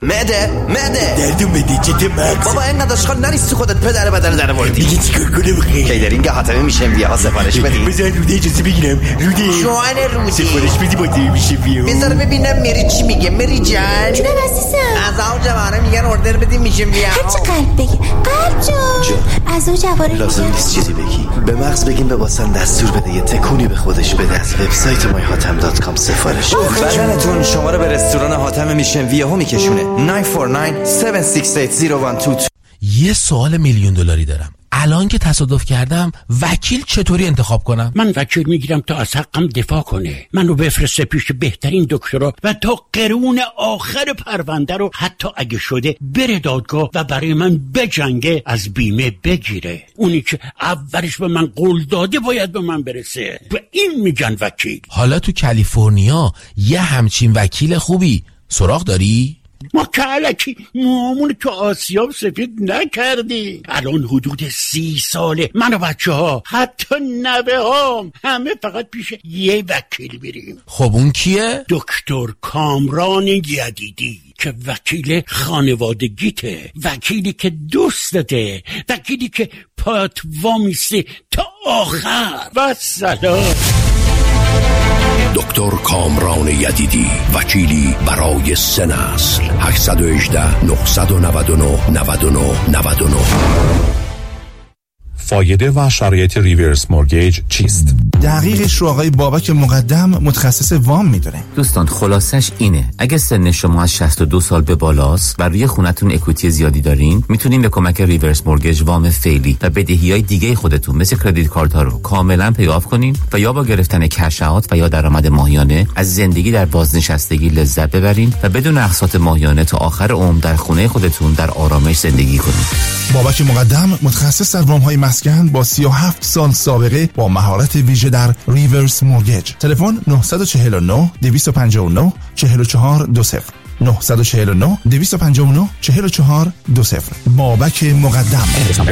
معده دردون بده چته مغز بابا اینقدر اشغال نریستی خودت پدر بدن در آوردی. دیگه چیکار کنم خیلی کیدرینگ حاتمی میشن ها سفارش بدی. بذار روده اجازه بگیرم. روده جوان رودی سفارش بدی با دیگه میشه بیام. بذار ببینم میری چی میگه. میری جان جونم عزیزم. از اون جوانه میگن اوردر بدی میشه بیام. هرچی قلب بگی. قلب جون از اون جوانه لازم نیست چیزی بگی. به مغز بگیم به واسن دستور بده یه تکونی به خودش بده. از وبسایت myhatam.com سفارش بدنتون شما رو به رستوران حاتم میشن ویاهو میکشونه. 949-768-0122. یه سوال $1,000,000 دارم. الان که تصادف کردم وکیل چطوری انتخاب کنم؟ من وکیل میگیرم تا از حقم دفاع کنه. منو بفرسته پیش بهترین دکترا و تا قرون آخر پرونده رو حتی اگه شده بره دادگاه و برای من بجنگه، از بیمه بگیره. اونی که اولش به من قول داده باید به من برسه. به این میگن وکیل. حالا تو کالیفرنیا یه همچین وکیل خوبی سراغ داری؟ ما که علکی موامون تو آسیاب سفید نکردی. الان حدود 30 ساله من و بچه ها حتی نوه هام همه فقط پیش یه وکیل میریم. خب اون کیه؟ دکتر کامران یدیدی که وکیل خانوادگیته، وکیلی که دوستته، وکیلی که پات وامیسته تا آخر. و سلام. دکتر کامران یدیدی، وکیلی برای 3 نسل. 818-999-9999. فایده و شرایط ریورس مورگیج چیست؟ دقیقش رو آقای بابک مقدم متخصص وام میدونه. دوستان خلاصش اینه، اگه سن شما از 62 سال به بالاست و روی خونتون اکویتی زیادی دارین، میتونین به کمک ریورس مورگیج وام فعلی و بدهی‌های دیگه خودتون مثل کردیت کارت‌ها رو کاملا پیاف کنین و یا با گرفتن کش اوت و یا درآمد ماهیانه از زندگی در بازنشستگی لذت ببرین و بدون اقساط ماهیانه تا آخر عمر در خونه خودتون در آرامش زندگی کنین. بابک مقدم متخصص در وام‌های مسکن با 37 سال سابقه با مهارت ویژه در ریورس مورگیج. تلفن 949-259-4420 949-259-4420. بابک مقدم.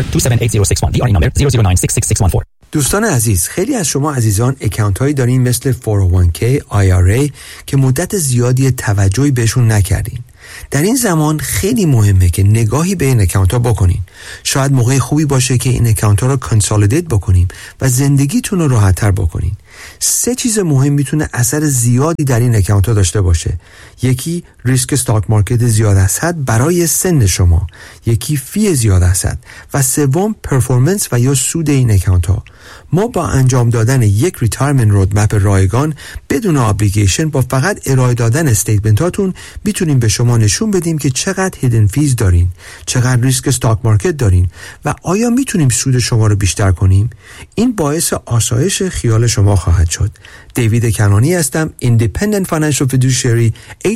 دوستان عزیز، خیلی از شما عزیزان اکانت هایی دارین مثل 401k IRA که مدت زیادی توجهی بهشون نکردین. در این زمان خیلی مهمه که نگاهی به این اکانت ها بکنین. شاید موقع خوبی باشه که این اکانت ها رو کنسالیدیت بکنیم و زندگیتون رو راحت تر بکنین. 3 چیز مهم میتونه اثر زیادی در این اکانت ها داشته باشه. یکی ریسک استاک مارکت زیاد از حد برای سن شما، یکی فی زیاد از حد و سوم پرفورمنس و یا سود این اکانت ها. ما با انجام دادن یک ریتایرمنت رودمپ رایگان بدون ابلیگیشن با فقط ارائه دادن استیتمنت هاتون میتونیم به شما نشون بدیم که چقدر هیدن فیز دارین، چقدر ریسک استاک مارکت دارین و آیا میتونیم سود شما رو بیشتر کنیم. این باعث آسایش خیال شما خواهد شد. دیوید کنانی هستم، Independent Financial Fiduciary.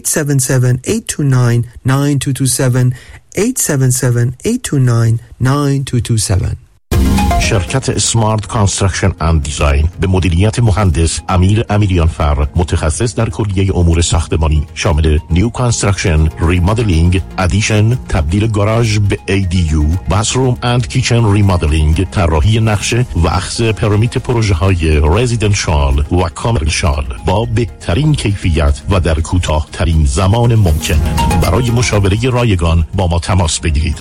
877-829-9227 877-829-9227. شرکت اسمارت کانستراکشن اند دیزاین به مدیریت مهندس امیر امیریانفر، متخصص در کلیه امور ساختمانی شامل نیو کانستراکشن، ریمادلینگ، ادیشن، تبدیل گاراژ به ADU، باتھروم اند کیچن ریمادلینگ، طراحی نقشه و اخذ پرمیت پروژه های رزیدنشال و کامرشال با بهترین کیفیت و در کوتاه ترین زمان ممکن. برای مشاوره رایگان با ما تماس بگیرید.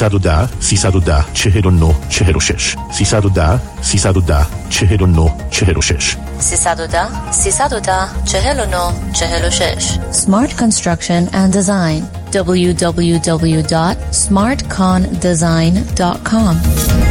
310-310-49-46 310-310-49-46 310-310-49-46. Smart Construction and Design. www.smartcondesign.com.